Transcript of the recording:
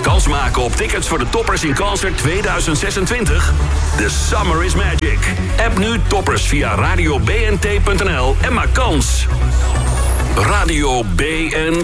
Kans maken op tickets voor de Toppers in Concert 2026? The Summer is Magic. App nu Toppers via radiobnt.nl en maak kans. Radio BNT.